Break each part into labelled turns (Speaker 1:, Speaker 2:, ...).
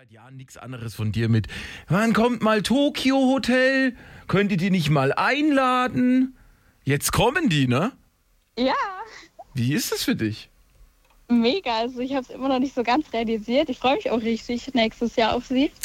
Speaker 1: seit Jahren nichts anderes von dir mit. Wann kommt mal Tokio Hotel? Könnt ihr die nicht mal einladen? Jetzt kommen die, ne?
Speaker 2: Ja,
Speaker 1: Wie ist es für dich?
Speaker 2: mega. Also ich habe es immer noch nicht so ganz realisiert. Ich freue mich auch richtig nächstes Jahr auf Sie.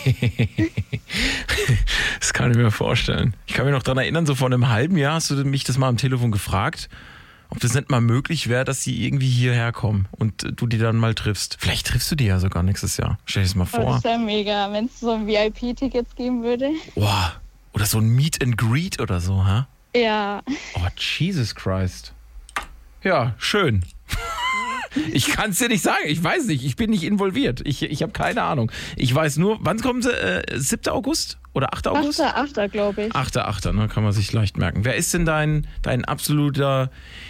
Speaker 1: Das kann ich mir vorstellen. Ich kann mich noch daran erinnern, so vor einem halben Jahr hast du mich das mal am Telefon gefragt, ob das nicht mal möglich wäre, dass sie irgendwie hierher kommen und du die dann mal triffst. Vielleicht triffst du die ja sogar nächstes Jahr. Stell dir das mal
Speaker 2: Aber
Speaker 1: vor.
Speaker 2: das wäre mega, wenn es so ein VIP-Tickets geben würde.
Speaker 1: Boah. Oder so ein Meet and Greet oder so, ha?
Speaker 2: Ja,
Speaker 1: Oh, Jesus Christ. Ja, schön. Ich kann es dir nicht sagen. Ich weiß nicht. Ich bin nicht involviert. Ich habe keine Ahnung. Ich weiß nur, wann kommen sie? 7. August oder 8. August?
Speaker 2: 8. glaube ich.
Speaker 1: 8. Ne, kann man sich leicht merken. Wer ist denn dein absoluter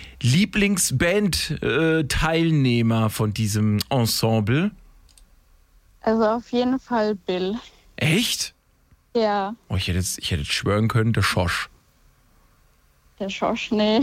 Speaker 1: Lieblingsband-Teilnehmer von diesem Ensemble?
Speaker 2: Also auf jeden Fall Bill.
Speaker 1: Echt?
Speaker 2: Ja,
Speaker 1: Oh, ich hätte jetzt schwören können, der Schosch.
Speaker 2: der Schorsch, nee.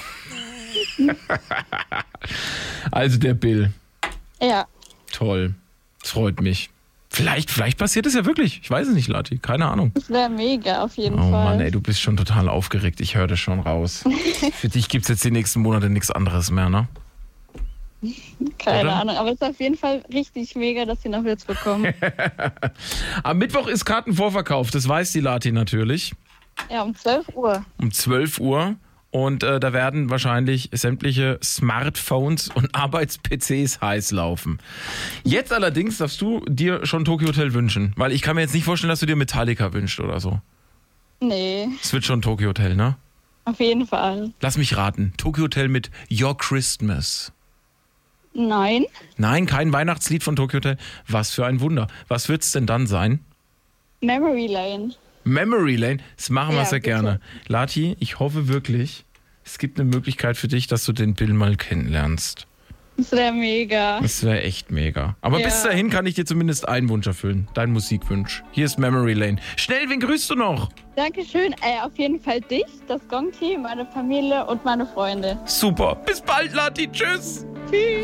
Speaker 1: Also der Bill.
Speaker 2: Ja,
Speaker 1: Toll. Das freut mich. Vielleicht passiert es ja wirklich. Ich weiß es nicht, Lati. Keine Ahnung.
Speaker 2: das wäre mega auf jeden
Speaker 1: Oh
Speaker 2: Fall.
Speaker 1: Mann, ey, du bist schon total aufgeregt. Ich höre das schon raus. Für dich gibt es jetzt die nächsten Monate nichts anderes mehr, ne?
Speaker 2: Keine
Speaker 1: oder?
Speaker 2: Ahnung, aber es ist auf jeden Fall richtig mega, dass Sie noch Witz bekommen.
Speaker 1: Am Mittwoch ist Kartenvorverkauf. Das weiß die Lati natürlich.
Speaker 2: Ja, um 12 Uhr.
Speaker 1: Um 12 Uhr. Und da werden wahrscheinlich sämtliche Smartphones und Arbeits-PCs heiß laufen. Jetzt allerdings darfst du dir schon Tokio Hotel wünschen. Weil ich kann mir jetzt nicht vorstellen, dass du dir Metallica wünschst oder so.
Speaker 2: Nee,
Speaker 1: Es wird schon Tokio Hotel, ne?
Speaker 2: auf jeden Fall.
Speaker 1: Lass mich raten. Tokio Hotel mit Your Christmas.
Speaker 2: Nein,
Speaker 1: Nein, kein Weihnachtslied von Tokio Hotel. Was für ein Wunder. Was wird's denn dann sein?
Speaker 2: Memory Lane.
Speaker 1: Memory Lane. Das machen wir
Speaker 2: Ja,
Speaker 1: sehr
Speaker 2: bitte.
Speaker 1: gerne. Lati, ich hoffe wirklich, es gibt eine Möglichkeit für dich, dass du den Bill mal kennenlernst.
Speaker 2: Das wäre mega.
Speaker 1: Das wäre echt mega. Aber
Speaker 2: Ja.
Speaker 1: bis dahin kann ich dir zumindest einen Wunsch erfüllen. Dein Musikwunsch. Hier ist Memory Lane. Schnell, wen grüßt du noch?
Speaker 2: Dankeschön. Auf jeden Fall dich, das Gong-Team, meine Familie und meine Freunde.
Speaker 1: Super. Bis bald, Lati. Tschüss.
Speaker 2: Tschüss.